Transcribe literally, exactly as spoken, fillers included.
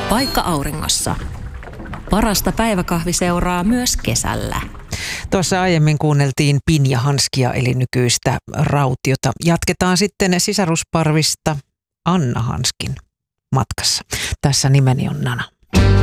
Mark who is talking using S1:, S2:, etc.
S1: Paikka auringossa. Parasta päiväkahviseuraa myös kesällä.
S2: Tuossa aiemmin kuunneltiin Pinja Hanskia eli nykyistä Rautiota. Jatketaan sitten sisarusparvista Anna Hanskin matkassa. Tässä nimeni on Nana.